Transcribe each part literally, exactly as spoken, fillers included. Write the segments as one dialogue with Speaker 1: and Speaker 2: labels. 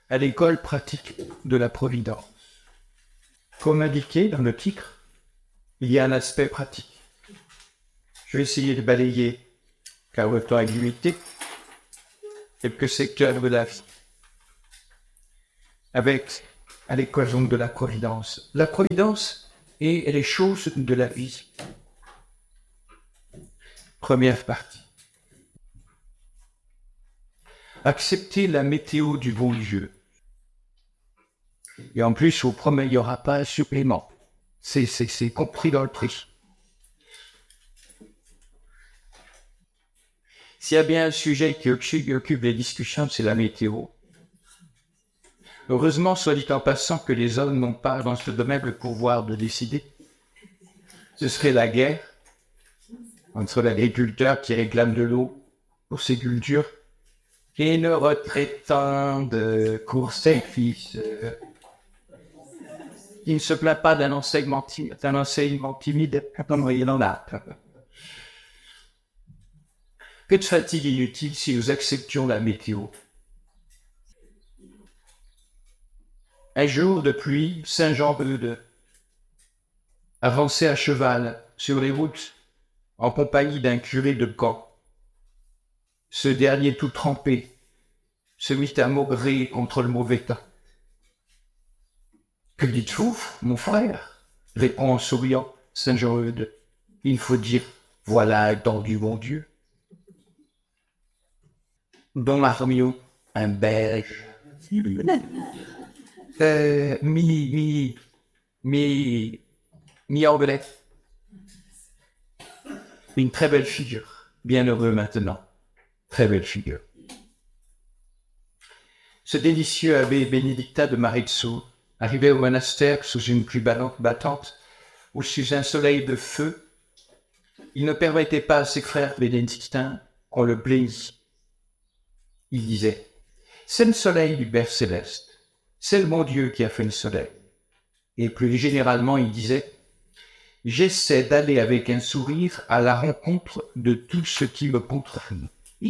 Speaker 1: à l'école pratique de la Providence. Comme indiqué dans le titre, il y a un aspect pratique. Je vais essayer de balayer, car le temps est limité, quelques secteurs de la vie. Avec, à l'école donc de la Providence. La Providence et les choses de la vie. Première partie. Accepter la météo du bon Dieu. Et en plus, je vous promets, il n'y aura pas un supplément. C'est, c'est, c'est compris dans le prix. S'il y a bien un sujet qui occupe les discussions, c'est la météo. Heureusement, soit dit en passant, que les hommes n'ont pas dans ce domaine le pouvoir de décider. Ce serait la guerre entre l'agriculteur qui réclame de l'eau pour ses cultures et le retraitant de court-service euh, qui ne se plaint pas d'un enseignement timide, d'un enseignement timide comme il en a. Que de fatigue inutile si nous acceptions la météo. Un jour de pluie, Saint-Jean-Beude avançait à cheval sur les routes en compagnie d'un curé de Caen. Ce dernier, tout trempé, se mit à maugréer contre le mauvais temps. « Que dites-vous, mon frère ?» répond en souriant Saint-Jean-Beude. « Il faut dire, voilà un temps du bon Dieu. » Don Marmio, un Belge, euh, mi, mi, mi, mi-anglais. Une très belle figure, bien heureux maintenant, très belle figure. Ce délicieux abbé bénédictin de Marexo arrivait au monastère sous une pluie battante ou sous un soleil de feu. Il ne permettait pas à ses frères bénédictins qu'on le plaignît. Il disait, c'est le soleil du Père céleste, c'est le bon Dieu qui a fait le soleil. Et plus généralement, il disait, j'essaie d'aller avec un sourire à la rencontre de tout ce qui me contrarie.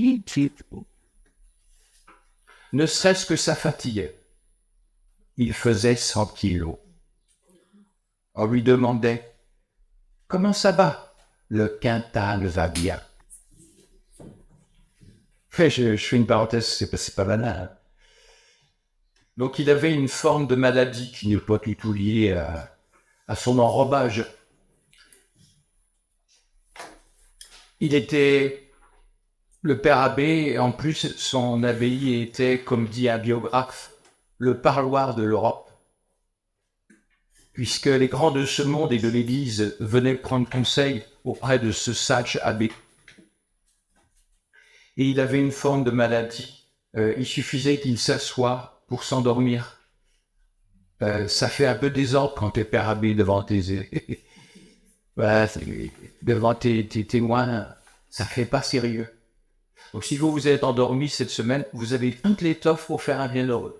Speaker 1: Ne serait-ce que ça fatiguait. Il faisait cent kilos. On lui demandait, comment ça va? Le quintal va bien. Je, je fais une parenthèse, c'est pas, c'est pas banal. Donc il avait une forme de maladie qui n'est pas du tout liée à, à son enrobage. Il était le père abbé, et en plus son abbaye était, comme dit un biographe, le parloir de l'Europe, puisque les grands de ce monde et de l'Église venaient prendre conseil auprès de ce sage abbé. Et il avait une forme de maladie. Euh, il suffisait qu'il s'assoie pour s'endormir. Euh, ça fait un peu désordre quand t'es père abbé devant tes, voilà, devant tes, tes témoins. Ça fait pas sérieux. Donc si vous vous êtes endormi cette semaine, vous avez toute l'étoffe pour faire un bienheureux.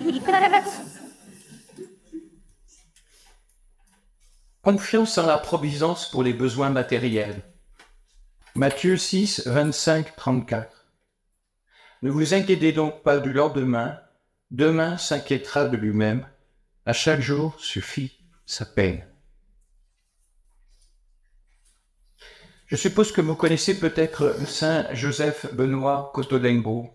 Speaker 1: Confiance en la providence pour les besoins matériels. Matthieu six, vingt-cinq, trente-quatre. Ne vous inquiétez donc pas du lendemain, demain s'inquiétera de lui-même, à chaque jour suffit sa peine. Je suppose que vous connaissez peut-être Saint Joseph Benoît Cotolengo.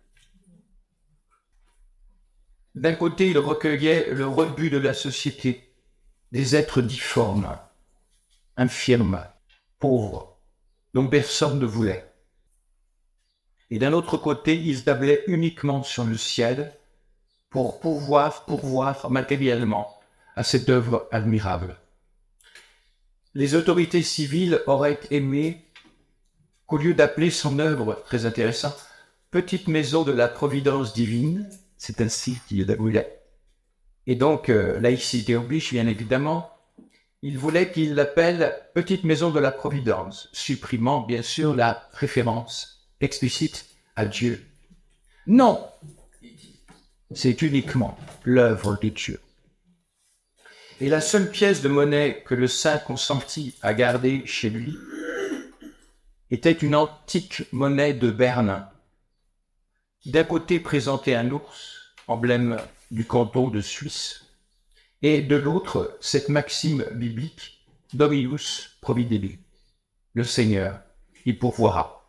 Speaker 1: D'un côté, il recueillait le rebut de la société, des êtres difformes, infirmes, pauvres, dont personne ne voulait. Et d'un autre côté, il se tablait uniquement sur le ciel pour pouvoir pourvoir matériellement à cette œuvre admirable. Les autorités civiles auraient aimé qu'au lieu d'appeler son œuvre, très intéressant, « Petite maison de la providence divine », c'est ainsi qu'il la voulait. Et donc, euh, laïcité oblige, bien évidemment, il voulait qu'il l'appelle « Petite maison de la providence », supprimant bien sûr la référence explicite à Dieu. Non, c'est uniquement l'œuvre de Dieu. Et la seule pièce de monnaie que le saint consentit à garder chez lui était une antique monnaie de Berne, qui d'un côté présentait un ours emblème du canton de Suisse, et de l'autre, cette maxime biblique, Dominus Providebit, le Seigneur, il pourvoira.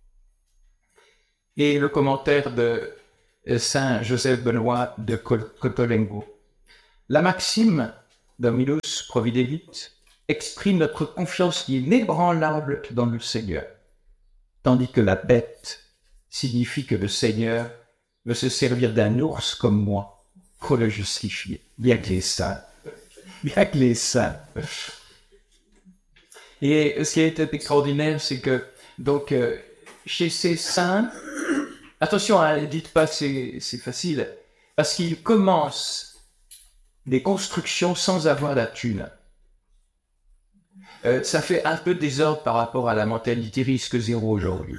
Speaker 1: Et le commentaire de Saint Joseph Benoît de Cotolengo. La maxime Dominus Providebit exprime notre confiance inébranlable dans le Seigneur, tandis que la bête signifie que le Seigneur veut se servir d'un ours comme moi pour le justifier. Bien que les saints, bien que les saints. Et ce qui est extraordinaire, c'est que donc euh, chez ces saints, attention, hein, dites pas c'est c'est facile, parce qu'ils commencent des constructions sans avoir la thune. Euh, ça fait un peu désordre par rapport à la mentalité risque zéro aujourd'hui.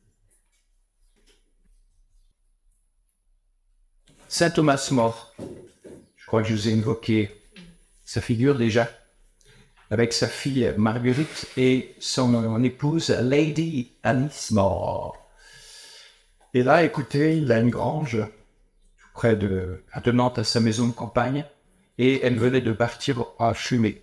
Speaker 1: Saint Thomas More, je crois que je vous ai évoqué sa figure déjà, avec sa fille Marguerite et son épouse Lady Alice More. Et là, écoutez, il a une grange près de, attenante à sa maison de campagne, et elle venait de partir à fumer.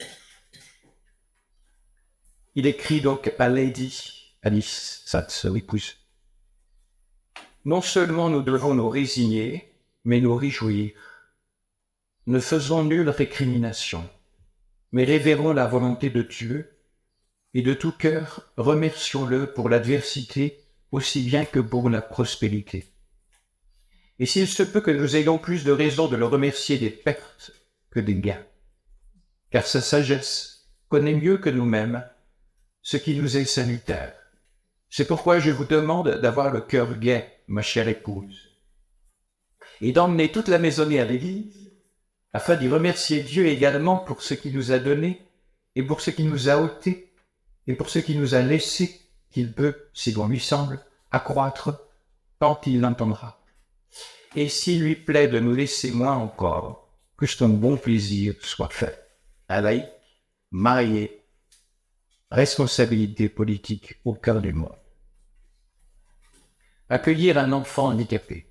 Speaker 1: Il écrit donc à Lady Alice, sa épouse. Non seulement nous devons nous résigner, mais nous réjouir. Ne faisons nulle récrimination, mais révérons la volonté de Dieu, et de tout cœur remercions-le pour l'adversité aussi bien que pour la prospérité. Et s'il se peut que nous ayons plus de raisons de le remercier des pertes que des gains, car sa sagesse connaît mieux que nous-mêmes ce qui nous est salutaire. C'est pourquoi je vous demande d'avoir le cœur gai, ma chère épouse, et d'emmener toute la maisonnée à l'église, afin d'y remercier Dieu également pour ce qu'il nous a donné, et pour ce qu'il nous a ôté, et pour ce qu'il nous a laissé, qu'il peut, si bon lui semble, accroître quand il l'entendra. Et s'il lui plaît de nous laisser moins encore, que son bon plaisir soit fait. Un laïc, marié, responsabilité politique au cœur du monde. Accueillir un enfant handicapé.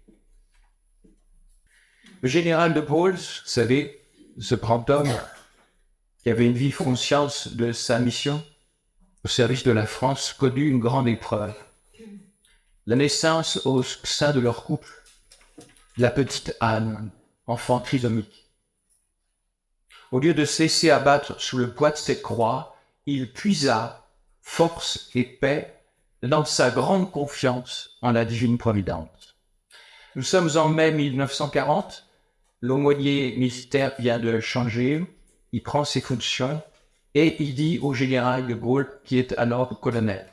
Speaker 1: Le général de Gaulle, vous savez, ce grand homme qui avait une vive conscience de sa mission au service de la France, connut une grande épreuve. La naissance au sein de leur couple de la petite Anne, enfant trisomique. Au lieu de se laisser abattre sous le poids de cette croix, il puisa force et paix dans sa grande confiance en la divine providence. Nous sommes en mai mille neuf cent quarante, l'aumônier militaire vient de changer, il prend ses fonctions et il dit au général de Gaulle, qui est alors colonel,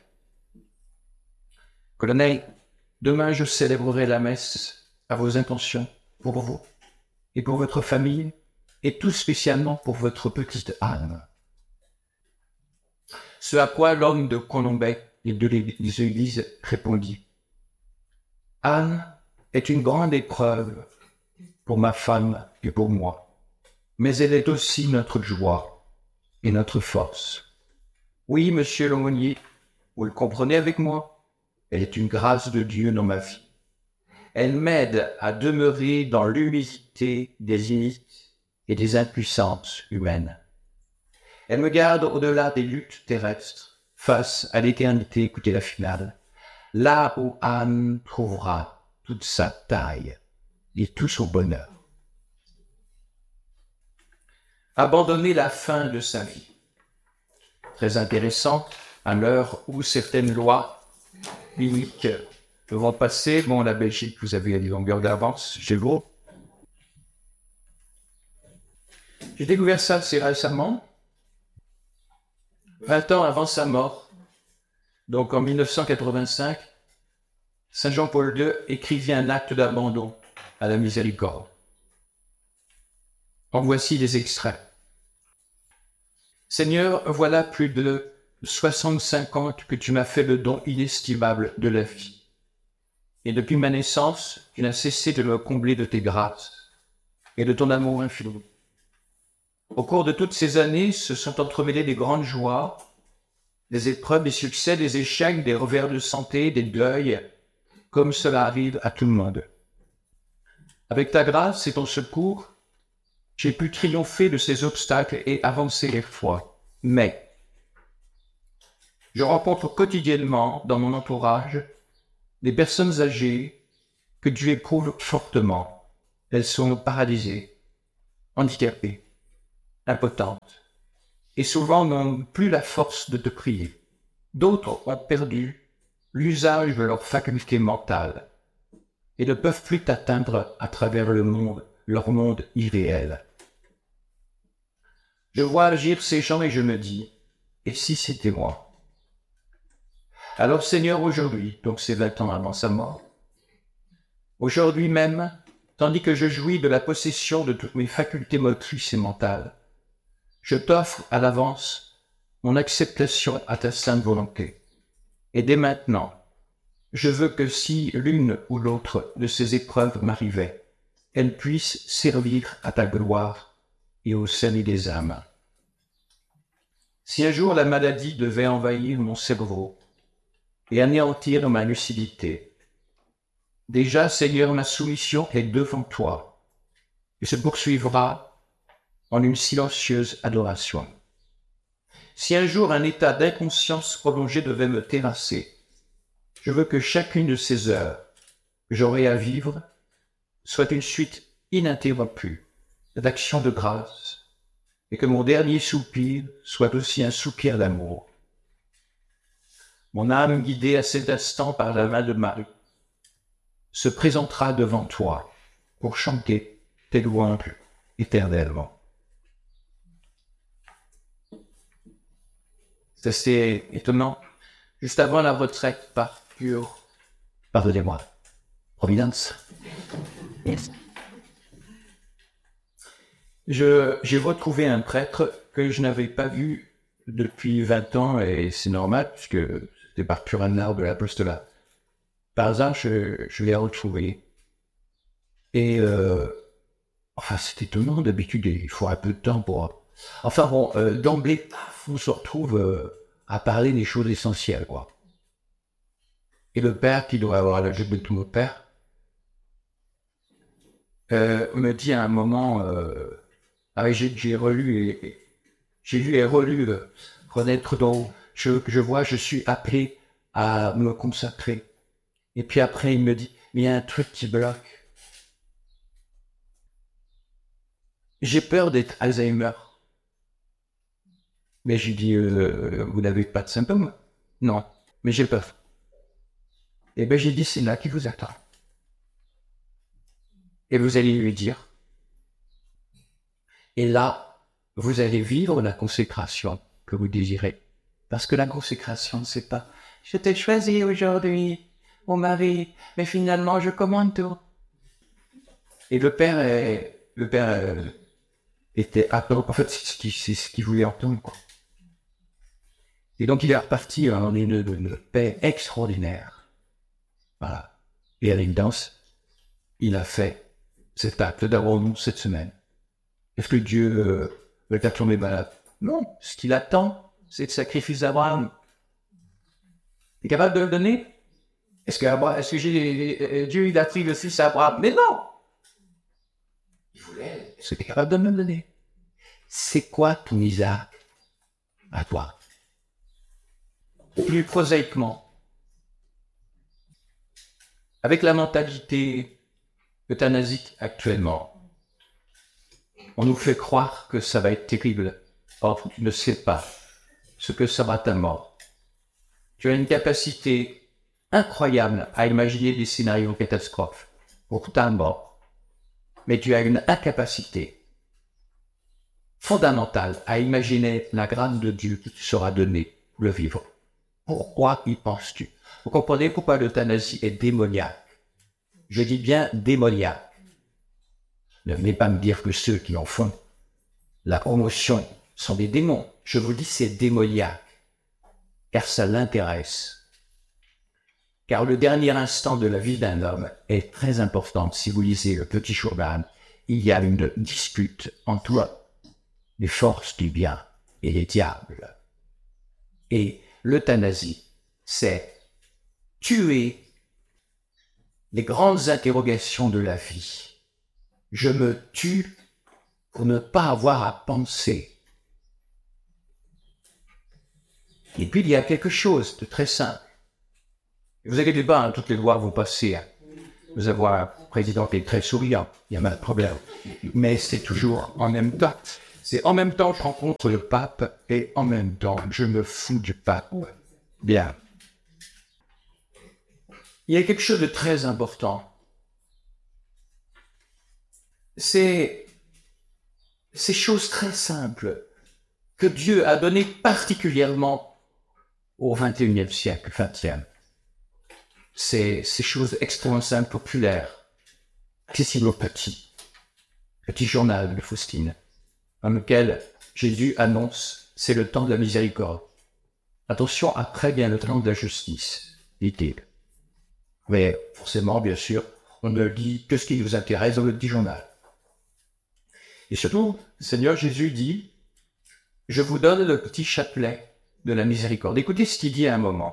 Speaker 1: « Colonel, demain je célébrerai la messe à vos intentions pour vous et pour votre famille et tout spécialement pour votre petite Anne. » Ce à quoi l'homme de Colombey et de l'Église répondit, « Anne est une grande épreuve pour ma femme et pour moi, mais elle est aussi notre joie et notre force. Oui, monsieur l'aumônier, vous le comprenez avec moi, elle est une grâce de Dieu dans ma vie. Elle m'aide à demeurer dans l'humilité des iniques et des impuissances humaines. Elle me garde au-delà des luttes terrestres, face à l'éternité, écoutez la finale, là où Anne trouvera toute sa taille et tout son bonheur. Abandonner la fin de sa vie. Très intéressant, à l'heure où certaines lois bibliques vont passer. Bon, la Belgique, vous avez une longueur d'avance chez vous. J'ai découvert ça assez récemment, vingt ans avant sa mort. Donc en mille neuf cent quatre-vingt-cinq, Saint Jean-Paul deux écrivit un acte d'abandon à la miséricorde. En voici des extraits. Seigneur, voilà plus de soixante-cinq ans que tu m'as fait le don inestimable de la vie. Et depuis ma naissance, tu n'as cessé de me combler de tes grâces et de ton amour infini. Au cours de toutes ces années, se sont entremêlées des grandes joies, des épreuves, des succès, des échecs, des revers de santé, des deuils, comme cela arrive à tout le monde. Avec ta grâce et ton secours, j'ai pu triompher de ces obstacles et avancer les fois. Mais je rencontre quotidiennement dans mon entourage des personnes âgées que Dieu éprouve fortement. Elles sont paralysées, handicapées, impotentes, et souvent n'ont plus la force de te prier. D'autres ont perdu l'usage de leur faculté mentale et ne peuvent plus t'atteindre à travers le monde, leur monde irréel. Je vois agir ces gens et je me dis, et si c'était moi? Alors Seigneur, aujourd'hui, donc c'est vingt ans avant sa mort, aujourd'hui même, tandis que je jouis de la possession de toutes mes facultés motrices et mentales, je t'offre à l'avance mon acceptation à ta sainte volonté. Et dès maintenant, je veux que si l'une ou l'autre de ces épreuves m'arrivait, elle puisse servir à ta gloire et au salut des âmes. Si un jour la maladie devait envahir mon cerveau et anéantir ma lucidité, déjà, Seigneur, ma soumission est devant toi et se poursuivra en une silencieuse adoration. Si un jour un état d'inconscience prolongé devait me terrasser, je veux que chacune de ces heures que j'aurai à vivre soit une suite ininterrompue d'actions de grâce, et que mon dernier soupir soit aussi un soupir d'amour. Mon âme, guidée à cet instant par la main de Marie, se présentera devant toi pour chanter tes louanges éternellement. C'est assez étonnant. Juste avant la retraite par pure, pardonnez-moi, Providence. Yes. Je, j'ai retrouvé un prêtre que je n'avais pas vu depuis vingt ans, et c'est normal, puisque c'était par pur hasard de l'apostolat. Par hasard, je, je l'ai retrouvé. Et, euh, enfin, c'est étonnant, d'habitude, il faut un peu de temps pour... Enfin bon, euh, d'emblée, paf, on se retrouve euh, à parler des choses essentielles, quoi. Et le père, qui doit avoir l'âge de tout mon père, euh, me dit à un moment... Euh, Ah, j'ai, j'ai relu et, et j'ai lu et relu euh, Renaître dont je, je vois, je suis appelé à me consacrer. Et puis après, il me dit, mais il y a un truc qui bloque. J'ai peur d'être Alzheimer. Mais j'ai dit, euh, vous n'avez pas de symptômes? Non, mais j'ai peur. Et ben j'ai dit, c'est là qui vous attend. Et vous allez lui dire. Et là, vous allez vivre la consécration que vous désirez. Parce que la consécration, c'est pas « Je t'ai choisi aujourd'hui, mon mari, mais finalement, je commande tout. » Et le père, est, le père euh, était attend. En fait, c'est ce qu'il c'est ce qu'il voulait entendre, quoi. Et donc, il est reparti en une, une paix extraordinaire. Voilà. Et à l'évidence, il a fait cet acte d'abandon cette semaine. Est-ce que Dieu euh, veut tomber malade? Non. Ce qu'il attend, c'est le sacrifice d'Abraham. Il est capable de le donner? Est-ce que, est-ce que j'ai, Dieu il a pris le fils à Abraham? Mais non! Il voulait. Est-ce que tu es capable de me le donner? C'est quoi ton Isaac à toi? Plus prosaïquement, avec la mentalité euthanasique actuellement, on nous fait croire que ça va être terrible. Or, tu ne sais pas ce que sera ta mort. Tu as une capacité incroyable à imaginer des scénarios catastrophes pour ta mort. Mais tu as une incapacité fondamentale à imaginer la grâce de Dieu qui te sera donnée pour le vivre. Pourquoi y penses-tu? Vous comprenez pourquoi l'euthanasie est démoniaque? Je dis bien démoniaque. Ne venez pas me dire que ceux qui en font la promotion sont des démons. Je vous dis c'est démoniaque, car ça l'intéresse. Car le dernier instant de la vie d'un homme est très important. Si vous lisez le Petit Journal, il y a une dispute entre les forces du bien et les diables. Et l'euthanasie, c'est tuer les grandes interrogations de la vie je me tue pour ne pas avoir à penser. Et puis, il y a quelque chose de très simple. Ne vous inquiétez pas, hein, toutes les lois vont passer. Hein. Vous avez un président qui est très souriant, il n'y a pas de problème. Mais c'est toujours en même temps. C'est en même temps, je rencontre le pape et en même temps, je me fous du pape. Bien. Il y a quelque chose de très important. C'est ces choses très simples que Dieu a données particulièrement au vingt et unième siècle, vingtième. C'est ces choses extrêmement simples, populaires, accessibles aux petits. Petit journal de Faustine, dans lequel Jésus annonce « c'est le temps de la miséricorde ». Attention, après vient le temps de la justice, dit-il. Mais forcément, bien sûr, on ne dit que ce qui nous intéresse dans le petit journal. Et surtout, le Seigneur Jésus dit « je vous donne le petit chapelet de la miséricorde ». Écoutez ce qu'il dit à un moment.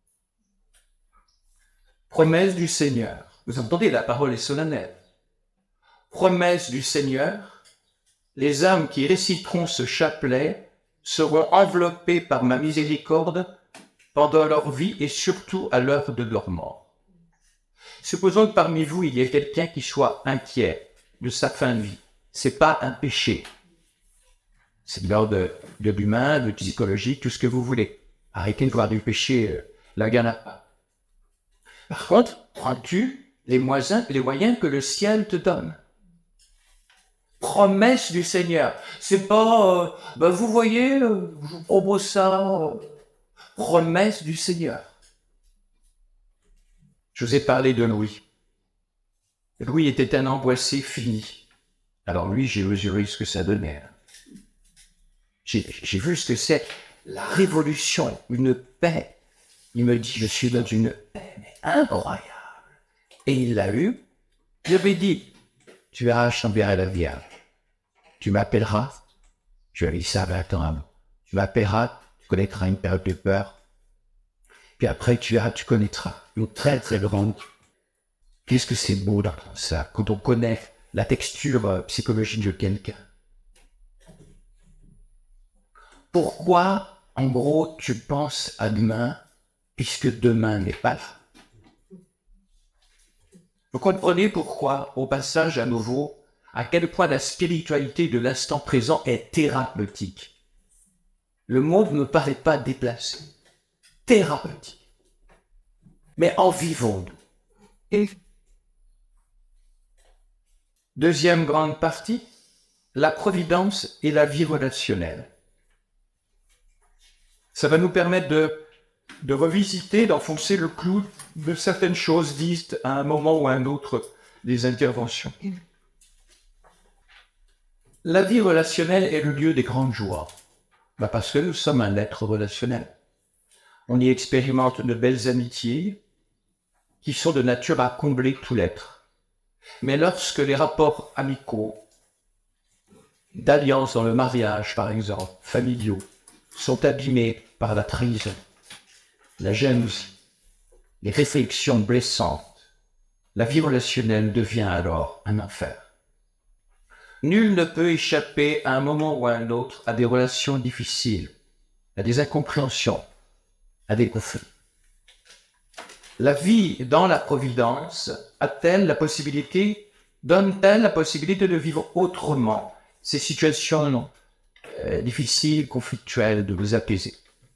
Speaker 1: Promesse du Seigneur. Vous entendez, la parole est solennelle. Promesse du Seigneur, les âmes qui réciteront ce chapelet seront enveloppées par ma miséricorde pendant leur vie et surtout à l'heure de leur mort. Supposons que parmi vous, il y ait quelqu'un qui soit inquiet de sa fin de vie. C'est pas un péché. C'est de l'ordre de l'humain, de psychologique, tout ce que vous voulez. Arrêtez de voir du péché, euh, la gagne pas. Par contre, prends-tu les moyens, les moyens que le ciel te donne? Promesse du Seigneur. C'est pas, euh, ben vous voyez, euh, je vous propose ça. Euh, promesse du Seigneur. Je vous ai parlé de Louis. Louis était un angoissé fini. Alors lui, j'ai mesuré ce que ça donnait. J'ai, j'ai vu ce que c'est la révolution, une paix. Il me dit, je suis dans une paix incroyable. Et il l'a eu. Je lui ai dit, tu verras, je t'enverrai la Vierge. Tu m'appelleras. Je lui ai dit ça vingt ans avant. Tu m'appelleras, tu connaîtras une période de peur. Puis après, tu verras, tu connaîtras une très très grande. Qu'est-ce que c'est beau dans ça, quand on connaît la texture psychologique de quelqu'un. Pourquoi, en gros, tu penses à demain, puisque demain n'est pas là? Vous comprenez pourquoi, au passage à nouveau, à quel point la spiritualité de l'instant présent est thérapeutique. Le mot ne me paraît pas déplacé. Thérapeutique. Mais en vivons-nous. Et deuxième grande partie, la providence et la vie relationnelle. Ça va nous permettre de, de revisiter, d'enfoncer le clou de certaines choses dites à un moment ou à un autre des interventions. La vie relationnelle est le lieu des grandes joies, bah parce que nous sommes un être relationnel. On y expérimente de belles amitiés qui sont de nature à combler tout l'être. Mais lorsque les rapports amicaux, d'alliance dans le mariage par exemple, familiaux, sont abîmés par la trahison, la jalousie, les réflexions blessantes, la vie relationnelle devient alors un enfer. Nul ne peut échapper à un moment ou à un autre à des relations difficiles, à des incompréhensions, à des conflits. La vie dans la providence a-t-elle la possibilité, donne-t-elle la possibilité de vivre autrement ces situations euh, difficiles, conflictuelles, de vous apaiser?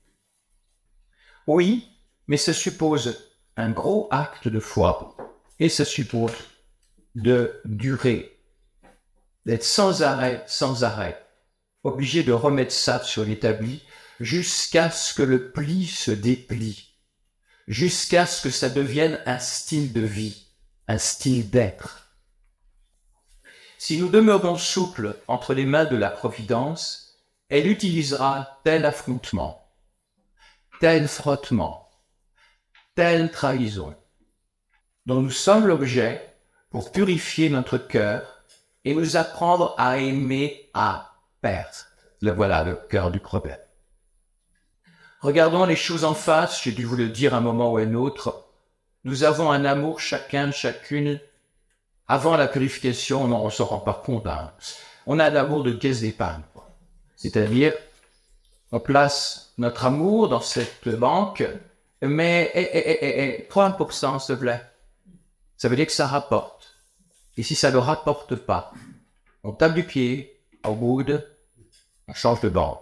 Speaker 1: Oui, mais ça suppose un gros acte de foi et ça suppose de durer, d'être sans arrêt, sans arrêt, obligé de remettre ça sur l'établi jusqu'à ce que le pli se déplie, jusqu'à ce que ça devienne un style de vie, un style d'être. Si nous demeurons souples entre les mains de la Providence, elle utilisera tel affrontement, tel frottement, telle trahison, dont nous sommes l'objet pour purifier notre cœur et nous apprendre à aimer à perte. Le voilà, le cœur du prophète. Regardons les choses en face, j'ai dû vous le dire un moment ou un autre. Nous avons un amour chacun, chacune, Avant la purification, on ne s'en rend pas compte. Hein. On a l'amour de caisse d'épargne. C'est-à-dire, on place notre amour dans cette banque, mais eh, eh, eh, eh, trois pour cent, s'il te plaît. Ça veut dire que ça rapporte. Et si ça ne rapporte pas, on tape du pied, au boude, on change de banque.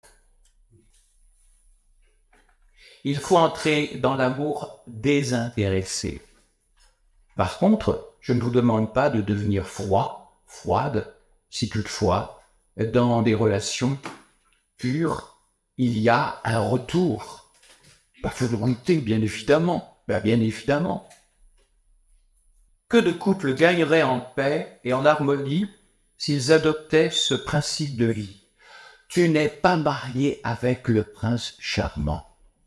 Speaker 1: Il faut entrer dans l'amour désintéressé. Par contre, je ne vous demande pas de devenir froid, froide, si toutefois, dans des relations pures, il y a un retour. Par volonté, bien évidemment. Ben, bien évidemment. Que de couples gagneraient en paix et en harmonie s'ils adoptaient ce principe de vie. Tu n'es pas marié avec le prince charmant.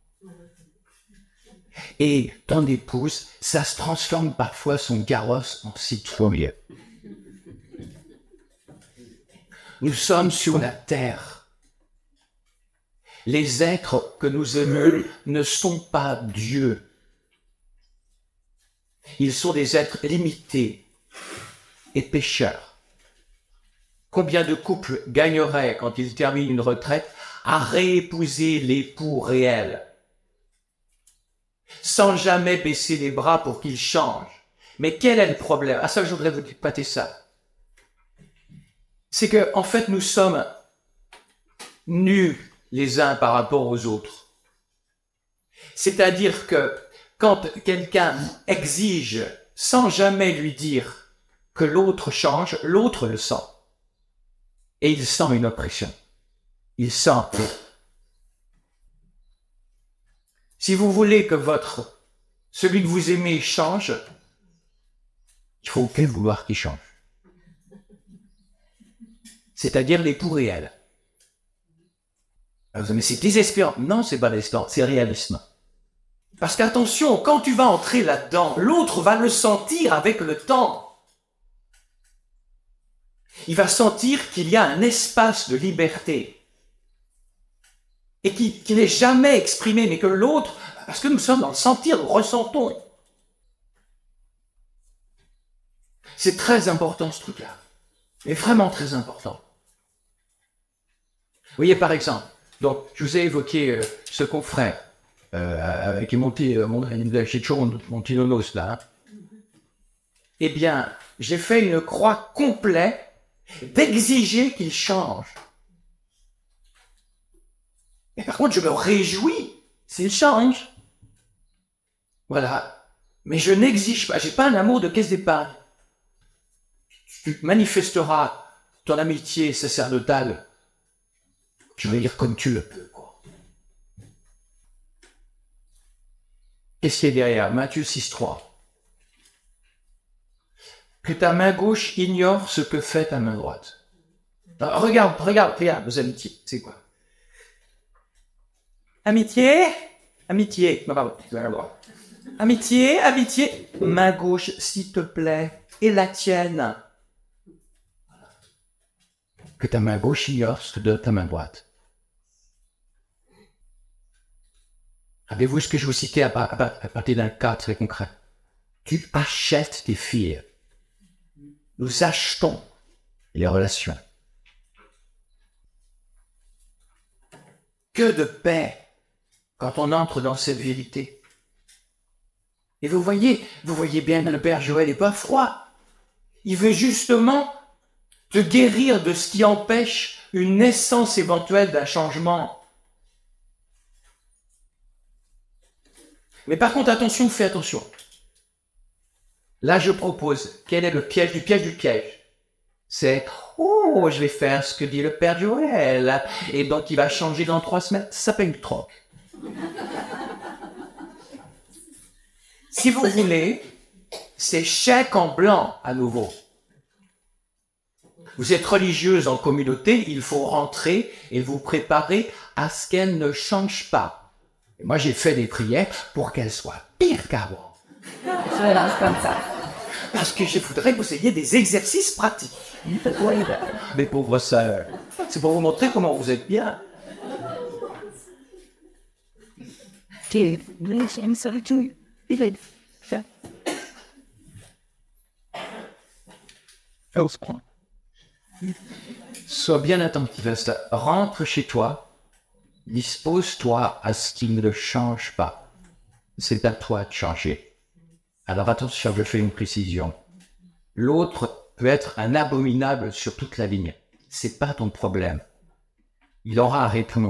Speaker 1: Et ton épouse, ça se transforme parfois son carrosse en citrouille. Nous sommes sur la terre. Les êtres que nous aimons ne sont pas Dieu. Ils sont des êtres limités et pécheurs. Combien de couples gagneraient, quand ils terminent une retraite, à réépouser l'époux réel, sans jamais baisser les bras pour qu'il change? Mais quel est le problème? Ah ça, je voudrais vous épater ça. C'est que, en fait, nous sommes nus les uns par rapport aux autres. C'est-à-dire que quand quelqu'un exige, sans jamais lui dire que l'autre change, l'autre le sent. Et il sent une oppression. Il sent. Si vous voulez que votre, celui que vous aimez change, il faut bien vouloir qu'il change. C'est-à-dire l'époux réel. Alors, mais c'est désespérant. Non, c'est pas désespérant, c'est réalisme. Parce qu'attention, quand tu vas entrer là-dedans, l'autre va le sentir avec le temps. Il va sentir qu'il y a un espace de liberté et qui, qui n'est jamais exprimé, mais que l'autre, parce que nous sommes dans le sentir, nous ressentons. C'est très important ce truc-là, mais vraiment très important. Vous voyez par exemple, donc je vous ai évoqué euh, ce confrère euh, qui est monté, euh, mon, chez Chon, mon petit nonos là. Hein. Eh bien, j'ai fait une croix complète d'exiger qu'il change. Et par contre, je me réjouis s'il change. Voilà. Mais je n'exige pas, j'ai pas un amour de caisse d'épargne. Tu manifesteras ton amitié sacerdotale, je vais dire comme tu le peux. Qu'est-ce qu'il y a derrière? Matthieu six, trois. Que ta main gauche ignore ce que fait ta main droite. Alors, regarde, regarde, regarde, vos amitiés, c'est quoi? Amitié, amitié, non, pardon, amitié, amitié, main gauche, s'il te plaît, et la tienne. Que ta main gauche ignore ce que de ta main droite. Avez-vous ce que je vous citais à, à, à partir d'un cas très concret? Tu achètes des filles. Nous achetons les relations. Que de paix quand on entre dans cette vérité. Et vous voyez, vous voyez bien que le Père Joël n'est pas froid. Il veut justement te guérir de ce qui empêche une naissance éventuelle d'un changement. Mais par contre, attention, fais attention. Là, je propose, quel est le piège du piège du piège? C'est, oh, je vais faire ce que dit le Père Joël, et donc il va changer dans trois semaines. Ça s'appelle une troc. Si vous voulez, c'est chèque en blanc à nouveau. Vous êtes religieuse en communauté, il faut rentrer et vous préparer à ce qu'elle ne change pas. Et moi, j'ai fait des prières pour qu'elle soit pire qu'avant.
Speaker 2: Je lance comme ça.
Speaker 1: Parce que je voudrais que vous ayez des exercices pratiques. Mes pauvres sœurs, c'est pour vous montrer comment vous êtes bien. Sois bien attentif à ça. Rentre chez toi, dispose-toi à ce qu'il ne change pas. C'est à toi de changer. Alors attention, je fais une précision. L'autre peut être un abominable sur toute la ligne. C'est pas ton problème. Il aura à répondre